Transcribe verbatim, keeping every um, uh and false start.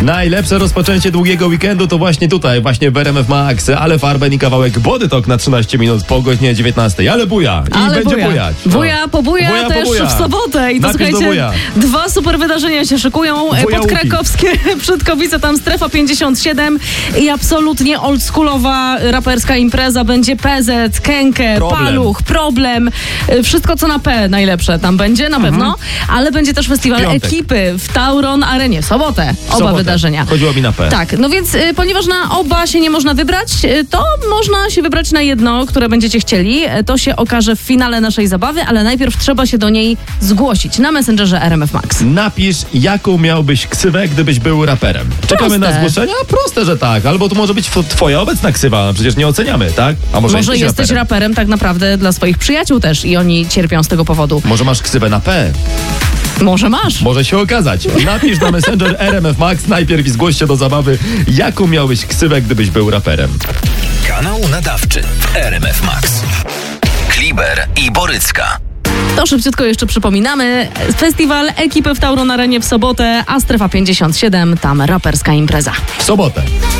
Najlepsze rozpoczęcie długiego weekendu to właśnie tutaj, właśnie w R M F Max, ale farben i kawałek Body Talk na trzynaście minut po godzinie dziewiętnastej. Ale buja! I ale będzie buja. bujać. Buja, pobuja Buja, też pobuja. w sobotę. I to Napisz do słuchajcie, buja. dwa super wydarzenia się szykują. Buja Podkrakowskie Przedkowice, tam Strefa pięćdziesiąt siedem i absolutnie oldschoolowa raperska impreza. Będzie P Z, Kenke, Problem. Paluch, Problem. Wszystko co na P najlepsze tam będzie na pewno. Ale będzie też festiwal Piątek. ekipy w Tauron Arenie w sobotę. Oba sobotę. wydarzenia. Chodziło mi na P. Tak, no więc y, ponieważ na oba się nie można wybrać, y, to można się wybrać na jedno, które będziecie chcieli. Y, to się okaże w finale naszej zabawy, ale najpierw trzeba się do niej zgłosić na Messengerze R M F Max. Napisz, jaką miałbyś ksywę, gdybyś był raperem. Czekamy Proste. na zgłoszenia? Proste, że tak. Albo to może być tw- twoja obecna ksywa. Przecież nie oceniamy, tak? A może, Może jesteś raperem? raperem tak naprawdę dla swoich przyjaciół też i oni cierpią z tego powodu. Może masz ksywę na P. Może masz. Może się okazać. Napisz na Messenger R M F Max najpierw i zgłoś się do zabawy, jaką miałbyś ksywę, gdybyś był raperem. Kanał nadawczy w R M F Max. Kliber i Borycka. To szybciutko jeszcze przypominamy. Festiwal ekipy w Tauron Arenie w sobotę, a Strefa pięćdziesiąt siedem, tam raperska impreza. W sobotę.